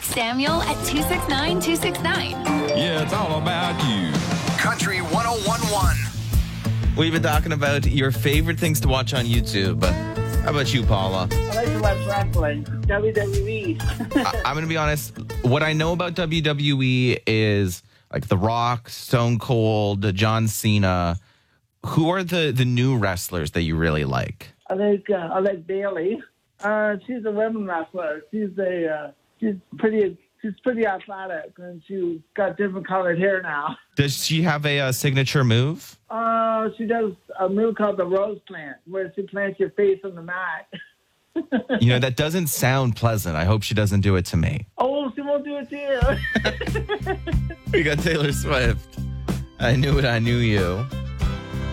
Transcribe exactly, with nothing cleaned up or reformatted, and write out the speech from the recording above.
Text Samuel at two six nine two six nine. Yeah, it's all about you. Country one oh one one. We've been talking about your favorite things to watch on YouTube. How about you, Paula? I like to watch wrestling, W W E. I- I'm going to be honest. What I know about W W E is like The Rock, Stone Cold, John Cena. Who are the, the new wrestlers that you really like? I like uh, I like Bailey. Uh, she's a women wrestler. She's a uh, she's pretty she's pretty athletic, and she's got different colored hair now. Does she have a, uh signature move? Uh, she does a move called the rose plant, where she plants your face on the mat. You know, that doesn't sound pleasant. I hope she doesn't do it to me. Oh, she won't do it to you. We got Taylor Swift. I knew it, I knew you.